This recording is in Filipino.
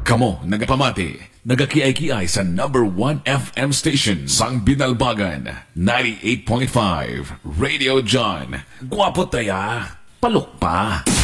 Kamo, nagapamati, nagakiay-kiay sa number 1 FM station, sang Binalbagan, 98.5, Radio John. Guwapo taya, palok pa.